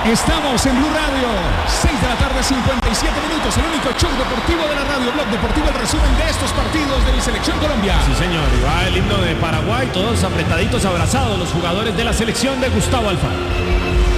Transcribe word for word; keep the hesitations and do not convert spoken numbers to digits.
Estamos en Blue Radio, seis de la tarde, cincuenta y siete minutos, el único show deportivo de la radio, Blog Deportivo, el resumen de estos partidos de mi selección Colombia. Sí, señor, y va el himno de Paraguay, todos apretaditos, abrazados, los jugadores de la selección de Gustavo Alfaro.